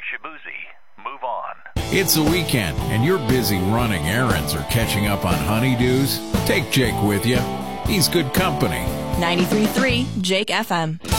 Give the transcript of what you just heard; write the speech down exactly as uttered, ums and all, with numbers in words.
Shabuzi. Move on. It's the weekend, and you're busy running errands or catching up on honeydews. Take Jake with you. He's good company. ninety-three point three Jake F M.